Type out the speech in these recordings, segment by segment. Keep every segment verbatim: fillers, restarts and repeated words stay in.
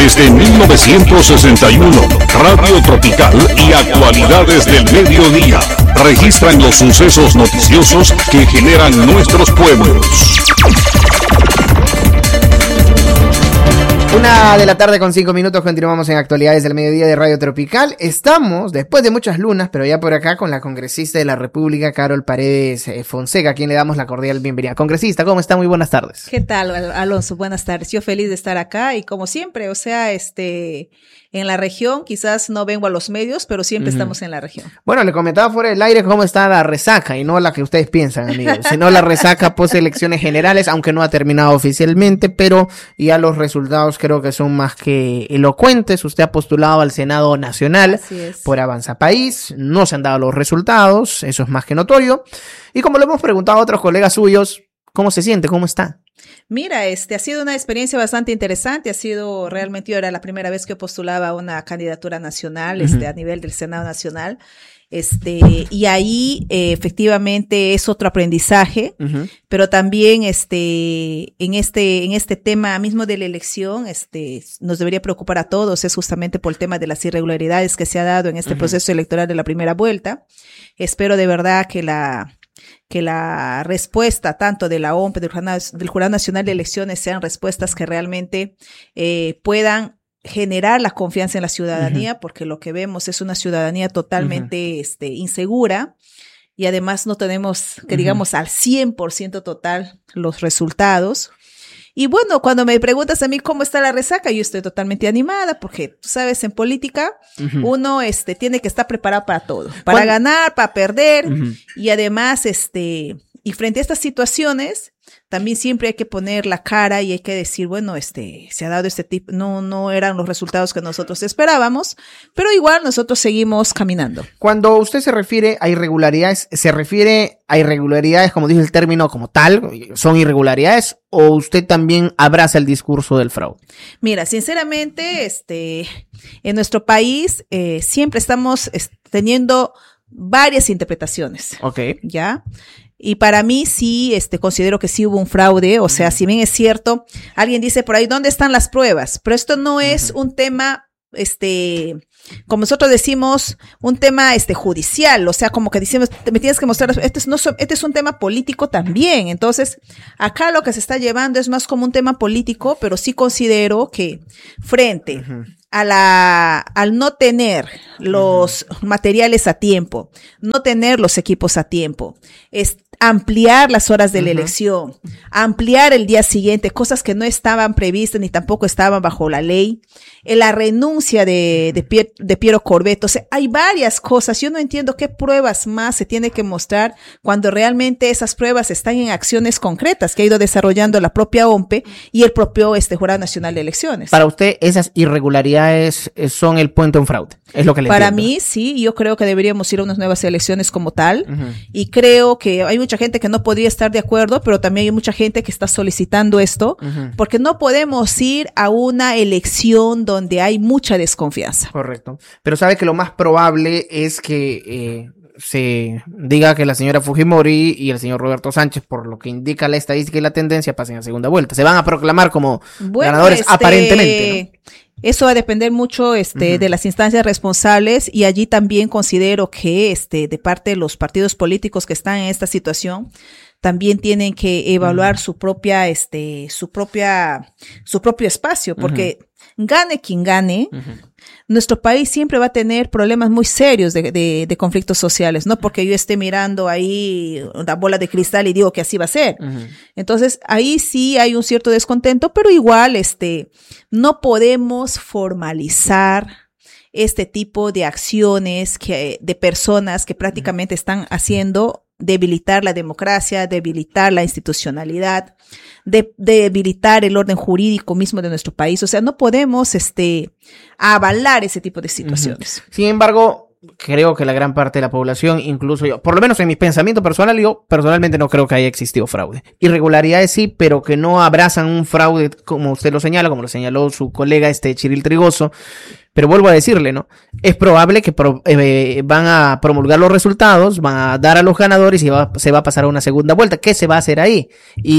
Desde mil novecientos sesenta y uno, Radio Tropical y Actualidades del Mediodía registran los sucesos noticiosos que generan nuestros pueblos. Una de la tarde con cinco minutos, continuamos en Actualidades del Mediodía de Radio Tropical. Estamos, después de muchas lunas, pero ya por acá con la congresista de la República, Carol Paredes Fonseca, a quien le damos la cordial bienvenida. Congresista, ¿cómo está? Muy buenas tardes. ¿Qué tal, Alonso? Buenas tardes. Yo feliz de estar acá y como siempre, o sea, este... en la región, quizás no vengo a los medios, pero siempre uh-huh. estamos en la región. Bueno, le comentaba fuera del aire cómo está la resaca, y no la que ustedes piensan, amigos, sino la resaca post elecciones generales, aunque no ha terminado oficialmente, pero ya los resultados creo que son más que elocuentes. Usted ha postulado al Senado Nacional por Avanza País, no se han dado los resultados, eso es más que notorio, y como le hemos preguntado a otros colegas suyos, ¿cómo se siente? ¿Cómo está? Mira, este ha sido una experiencia bastante interesante, ha sido realmente, yo era la primera vez que postulaba a una candidatura nacional, uh-huh. este, a nivel del Senado Nacional, este, y ahí eh, efectivamente es otro aprendizaje, uh-huh. pero también este, en este, en este tema mismo de la elección, este, nos debería preocupar a todos, es justamente por el tema de las irregularidades que se ha dado en este uh-huh. proceso electoral de la primera vuelta. Espero de verdad que la que la respuesta tanto de la O M P, del Jurado, del Jurado Nacional de Elecciones, sean respuestas que realmente eh, puedan generar la confianza en la ciudadanía, uh-huh. porque lo que vemos es una ciudadanía totalmente uh-huh. este, insegura, y además no tenemos, que digamos, uh-huh. al cien por ciento total los resultados. Y bueno, cuando me preguntas a mí cómo está la resaca, yo estoy totalmente animada porque, tú sabes, en política uh-huh. uno este, tiene que estar preparado para todo, para ¿Cuándo? ganar, para perder, uh-huh. y además, este, y frente a estas situaciones, también siempre hay que poner la cara y hay que decir, bueno, este, se ha dado este tipo, no, no eran los resultados que nosotros esperábamos, pero igual nosotros seguimos caminando. Cuando usted se refiere a irregularidades, ¿se refiere a irregularidades, como dice el término, como tal, son irregularidades, o usted también abraza el discurso del fraude? Mira, sinceramente, este, en nuestro país eh, siempre estamos est- teniendo varias interpretaciones. Ok. ¿Ya? Y para mí sí, este, considero que sí hubo un fraude, o sea, uh-huh. si bien es cierto, alguien dice por ahí, ¿dónde están las pruebas? Pero esto no es uh-huh. un tema, este, como nosotros decimos, un tema, este, judicial, o sea, como que decimos, me tienes que mostrar, este es, no, este es un tema político también, entonces, acá lo que se está llevando es más como un tema político, pero sí considero que frente uh-huh. a la, al no tener los uh-huh. materiales a tiempo, no tener los equipos a tiempo, es ampliar las horas de la uh-huh. elección, ampliar el día siguiente, cosas que no estaban previstas ni tampoco estaban bajo la ley, eh, la renuncia de, de, Pier, de Piero Corvetto, o sea, hay varias cosas, yo no entiendo qué pruebas más se tiene que mostrar cuando realmente esas pruebas están en acciones concretas que ha ido desarrollando la propia O M P y el propio este, Jurado Nacional de Elecciones. Para usted, esas irregularidades son el puente a un fraude, es lo que le Para entiendo. mí, sí, yo creo que deberíamos ir a unas nuevas elecciones como tal, uh-huh. y creo que hay mucha gente que no podría estar de acuerdo, pero también hay mucha gente que está solicitando esto, uh-huh. porque no podemos ir a una elección donde hay mucha desconfianza. Correcto. Pero sabe que lo más probable es que eh, se diga que la señora Fujimori y el señor Roberto Sánchez, por lo que indica la estadística y la tendencia, pasen a segunda vuelta. Se van a proclamar como bueno, ganadores este... aparentemente, ¿no? Eso va a depender mucho este, uh-huh. de las instancias responsables, y allí también considero que este, de parte de los partidos políticos que están en esta situación, también tienen que evaluar uh-huh. su propia, este, su propia, su propio espacio, porque uh-huh. gane quien gane, uh-huh. nuestro país siempre va a tener problemas muy serios de, de, de conflictos sociales, no porque yo esté mirando ahí una bola de cristal y digo que así va a ser. Uh-huh. Entonces, ahí sí hay un cierto descontento, pero igual, este, no podemos formalizar este tipo de acciones que, de personas que prácticamente uh-huh. están haciendo debilitar la democracia, debilitar la institucionalidad, de, debilitar el orden jurídico mismo de nuestro país. O sea, no podemos este, avalar ese tipo de situaciones. Uh-huh. Sin embargo, creo que la gran parte de la población, incluso yo, por lo menos en mi pensamiento personal, yo personalmente no creo que haya existido fraude. Irregularidades sí, pero que no abrazan un fraude como usted lo señala, como lo señaló su colega este Chiril Trigoso. Pero vuelvo a decirle, ¿no? Es probable que pro, eh, van a promulgar los resultados, van a dar a los ganadores y va, se va a pasar a una segunda vuelta. ¿Qué se va a hacer ahí? Y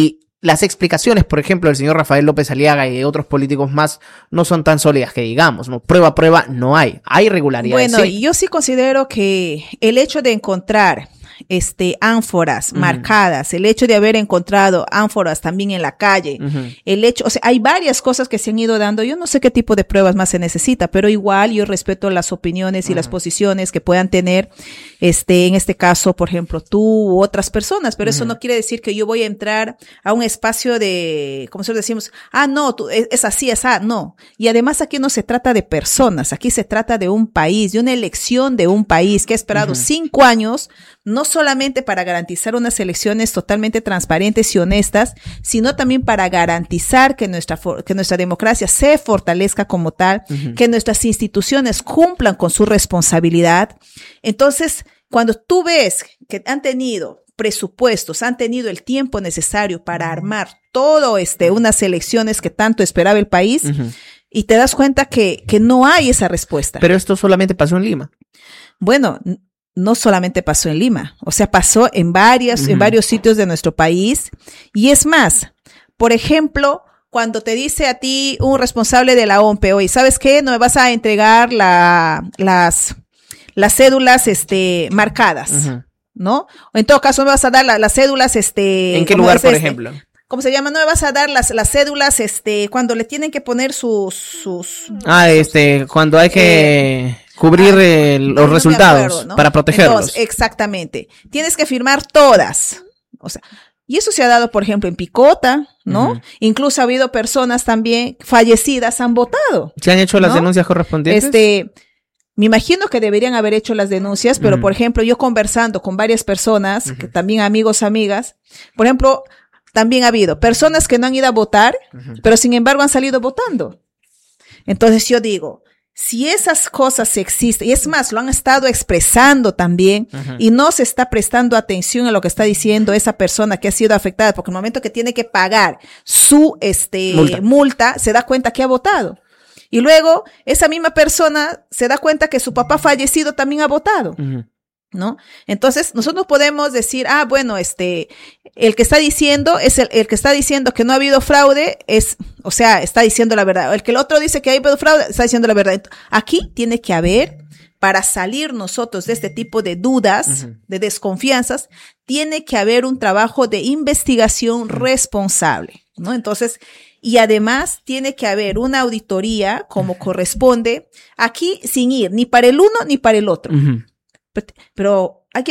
las explicaciones, por ejemplo, del señor Rafael López Aliaga y de otros políticos más no son tan sólidas que digamos, ¿no? Prueba a prueba no hay, hay irregularidades. Bueno, sí. yo sí considero que el hecho de encontrar este ánforas uh-huh. marcadas, el hecho de haber encontrado ánforas también en la calle, uh-huh. el hecho, o sea, hay varias cosas que se han ido dando. Yo no sé qué tipo de pruebas más se necesita, pero igual yo respeto las opiniones y uh-huh. las posiciones que puedan tener, este, en este caso, por ejemplo, tú u otras personas, pero uh-huh. eso no quiere decir que yo voy a entrar a un espacio de, como nosotros decimos, ah, no, tú, es, es así, es ah, no. Y además aquí no se trata de personas, aquí se trata de un país, de una elección de un país que ha esperado uh-huh. cinco años, no solamente para garantizar unas elecciones totalmente transparentes y honestas, sino también para garantizar que nuestra, que nuestra democracia se fortalezca como tal, uh-huh. que nuestras instituciones cumplan con su responsabilidad. Entonces, cuando tú ves que han tenido presupuestos, han tenido el tiempo necesario para armar todo este, unas elecciones que tanto esperaba el país, uh-huh. y te das cuenta que, que no hay esa respuesta. Pero esto solamente pasó en Lima. Bueno, no solamente pasó en Lima, o sea, pasó en varias, uh-huh. en varios sitios de nuestro país. Y es más, por ejemplo, cuando te dice a ti un responsable de la O M P E, oye, ¿sabes qué? No me vas a entregar la, las, las cédulas, este, marcadas, uh-huh. ¿no? O en todo caso, me vas a dar la, las cédulas, este. ¿En qué lugar, por este? ejemplo? ¿Cómo se llama? No me vas a dar las, las cédulas, este, cuando le tienen que poner sus, sus. Ah, este, cuando hay que. Eh, Cubrir eh, los no resultados acuerdo, ¿no? Para protegerlos. Entonces, exactamente. Tienes que firmar todas. O sea, y eso se ha dado, por ejemplo, en Picota, ¿no? Uh-huh. Incluso ha habido personas también fallecidas han votado. ¿Se han hecho las ¿no? denuncias correspondientes? Este, me imagino que deberían haber hecho las denuncias, pero uh-huh. por ejemplo, yo conversando con varias personas, uh-huh. que también amigos, amigas, por ejemplo, también ha habido personas que no han ido a votar, uh-huh. pero sin embargo han salido votando. Entonces yo digo, si esas cosas existen, y es más, lo han estado expresando también, uh-huh. y no se está prestando atención a lo que está diciendo esa persona que ha sido afectada, porque en el momento que tiene que pagar su este, multa. multa, se da cuenta que ha votado. Y luego, esa misma persona se da cuenta que su papá fallecido también ha votado. Uh-huh. ¿No? Entonces, nosotros podemos decir, ah, bueno, este, el que está diciendo, es el, el que está diciendo que no ha habido fraude, es, o sea, está diciendo la verdad. El que el otro dice que ha habido fraude, está diciendo la verdad. Aquí tiene que haber, para salir nosotros de este tipo de dudas, uh-huh. de desconfianzas, tiene que haber un trabajo de investigación uh-huh. responsable, ¿no? Entonces, y además tiene que haber una auditoría como corresponde, aquí sin ir ni para el uno ni para el otro. Uh-huh. Pero